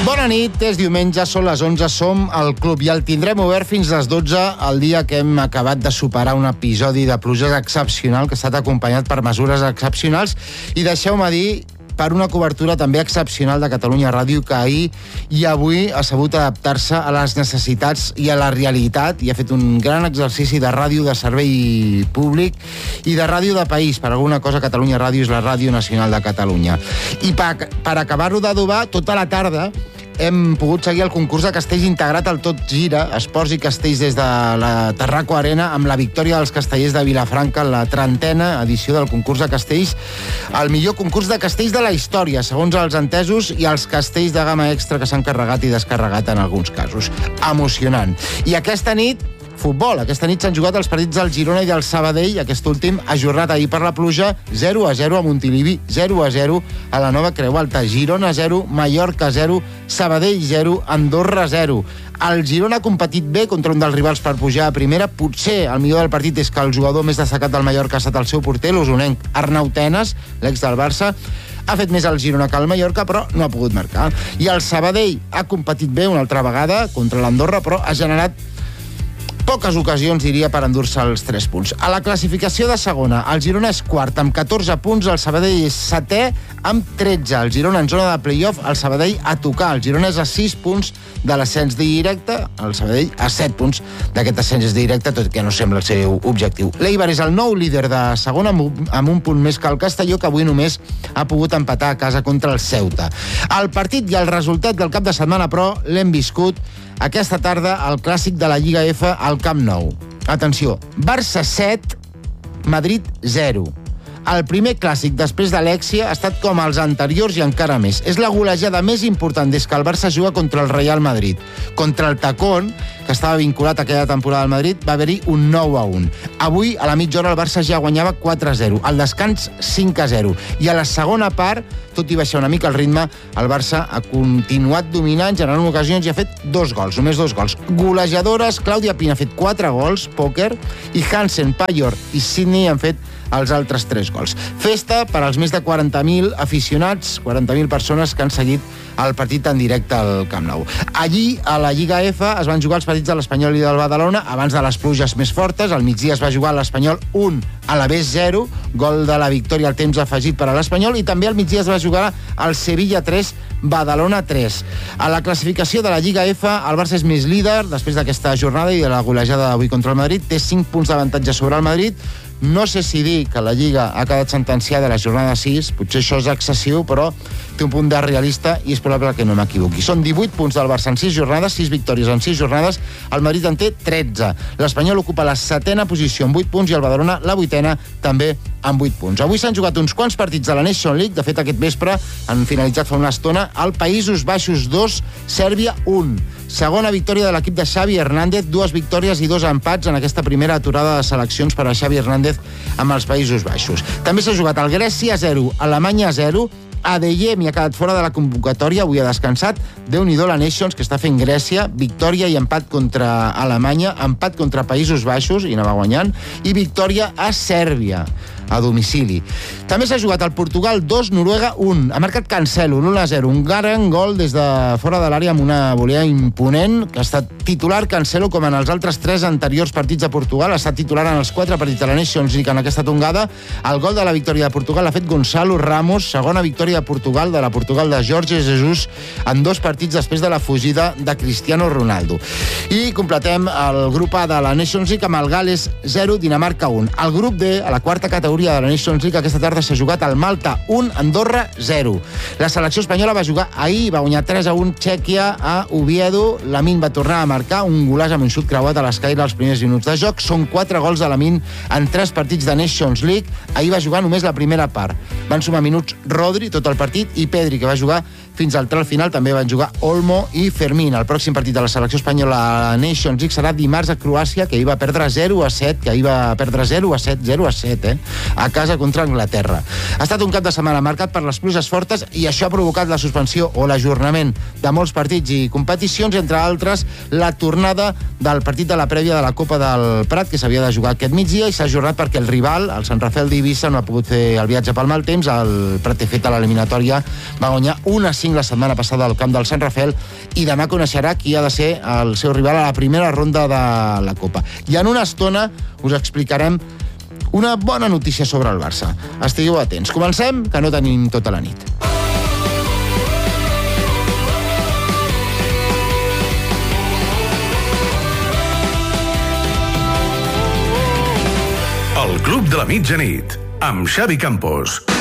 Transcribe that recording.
Bona nit, és diumenge, són les 11, som al club i el tindrem obert fins les 12 el dia que hem acabat de superar un episodi de pluges excepcional que ha estat acompanyat per mesures excepcionals i deixeu-me dir per una cobertura també excepcional de Catalunya Ràdio que ahir i avui ha sabut adaptar-se a les necessitats i a la realitat i ha fet un gran exercici de ràdio de servei públic i de ràdio de país. Per alguna cosa Catalunya Ràdio és la Ràdio Nacional de Catalunya. I per acabar-ho d'adobar, tota la tarda hem pogut seguir el concurs de castells integrat al Tot Gira, esports i castells des de la Tarraco Arena, amb la victòria dels castellers de Vilafranca en la 30a edició del concurs de castells, el millor concurs de castells de la història, segons els entesos, i els castells de gamma extra que s'han carregat i descarregat en alguns casos. Emocionant. I aquesta nit, futbol. Aquesta nit s'han jugat els partits del Girona i del Sabadell, aquest últim ajornat ahir per la pluja, 0-0 a Montilivi, 0-0 a la Nova Creu Alta, Girona 0, Mallorca 0, Sabadell 0, Andorra 0. El Girona ha competit bé contra un dels rivals per pujar a primera. Potser el millor del partit és que el jugador més destacat del Mallorca ha estat el seu porter, l'osonenc Arnau Tenas, l'ex del Barça. Ha fet més el Girona que el Mallorca, però no ha pogut marcar. I el Sabadell ha competit bé una altra vegada contra l'Andorra, però ha generat poques ocasions, diria, per endur-se els 3 punts. A la classificació de segona, el Girona és quart amb 14 punts, el Sabadell és setè amb 13. El Girona en zona de play-off, el Sabadell a tocar. El Girona és a 6 punts de l'ascens directe, el Sabadell a 7 punts d'aquest ascens directe, tot que no sembla el seu objectiu. L'Eibar és el nou líder de segona amb un punt més que el Castelló, que avui només ha pogut empatar a casa contra el Ceuta. El partit i el resultat del cap de setmana, però, l'hem viscut aquesta tarda al clàssic de la Lliga F al Camp Nou. Atenció, Barça 7, Madrid 0. El primer clàssic després de l'Èxia ha estat com els anteriors i encara més. És la golejada més important des que el Barça juga contra el Real Madrid. Contra el Tacón, que estava vinculat a aquella temporada al Madrid, va haver-hi un 9-1. Avui, a la mitja hora, el Barça ja guanyava 4-0. Al descans, 5-0. I a la segona part, tot i baixar una mica el ritme, el Barça ha continuat dominant, generant ocasions i ha fet 2 gols, només 2 gols. Golejadores, Clàudia Pina ha fet 4 gols, pòquer, i Hansen, Payor i Sidney han fet els altres 3 gols. Festa per als més de 40.000 aficionats, 40.000 persones que han seguit el partit en directe al Camp Nou. Allí, a la Lliga F, es van jugar els partits de l'Espanyol i del Badalona abans de les pluges més fortes. Al migdia es va jugar l'Espanyol 1, a la B 0, gol de la victòria al temps afegit per a l'Espanyol, i també al migdia es va jugar el Sevilla 3, Badalona 3. A la classificació de la Lliga F, el Barça és més líder després d'aquesta jornada i de la golejada d'avui contra el Madrid. Té 5 punts d'avantatge sobre el Madrid. No sé si dir que la Lliga ha quedat sentenciada a la jornada 6, potser això és excessiu, però té un punt de realista i és probable que no m'equivoqui. Són 18 punts del Barça en 6 jornades, 6 victòries en 6 jornades, el Madrid en té 13. L'Espanyol ocupa la 7a posició amb 8 punts i el Badalona la 8a també amb 8 punts. Avui s'han jugat uns quants partits de la Nation League, de fet aquest vespre han finalitzat fa una estona, al Països Baixos 2, Sèrbia 1. Segona victòria de l'equip de Xavi Hernández, 2 victòries i 2 empats en aquesta primera aturada de seleccions per a Xavi Hernández amb els Països Baixos. També s'ha jugat el Grècia 0, Alemanya 0, Adeyemi ha quedat fora de la convocatòria, avui ha descansat. Déu-n'hi-do la Nations, que està fent Grècia, victòria i empat contra Alemanya, empat contra Països Baixos, i anava guanyant, i victòria a Sèrbia, a domicili. També s'ha jugat al Portugal 2, Noruega 1. Ha marcat Cancelo, 1-0. Un gran gol des de fora de l'àrea amb una volea imponent, que ha estat titular Cancelo com en els altres 3 anteriors partits de Portugal. Ha estat titular en els 4 partits de la Nations League en aquesta tongada. El gol de la victòria de Portugal l'ha fet Gonzalo Ramos, segona victòria de Portugal, de la Portugal de Jorge Jesus, en 2 partits després de la fugida de Cristiano Ronaldo. I completem el grup A de la Nations League amb el Gales 0, Dinamarca 1. El grup D, a la quarta categoria de la Nations League, aquesta tarda s'ha jugat al Malta 1, Andorra 0. La selecció espanyola va jugar ahir, va guanyar 3-1 Txèquia a Oviedo. Lamine va tornar a marcar un golaç amb un xut creuat a l'escaire als primers minuts de joc. Són 4 gols de Lamine en 3 partits de Nations League. Ahir va jugar només la primera part. Van sumar minuts Rodri tot el partit i Pedri, que va jugar fins al tram final. També van jugar Olmo i Fermín. El pròxim partit de la selecció espanyola a la Nations League serà dimarts a Croàcia, que ahir va perdre 0-7, a casa contra Anglaterra. Ha estat un cap de setmana marcat per les pluges fortes i això ha provocat la suspensió o l'ajornament de molts partits i competicions, entre altres la tornada del partit de la prèvia de la Copa del Prat, que s'havia de jugar aquest migdia, i s'ha ajornat perquè el rival, el Sant Rafael d'Eivissa, no ha pogut fer el viatge pel mal temps. El Prat, fet a l'eliminatòria, va guanyar 1-5 5 la setmana passada al camp del Sant Rafael, i demà coneixerà qui ha de ser el seu rival a la primera ronda de la Copa. I en una estona us explicarem una bona notícia sobre el Barça. Estigueu atents. Comencem, que no tenim tota la nit. El Club de la Mitjanit, amb Xavi Campos.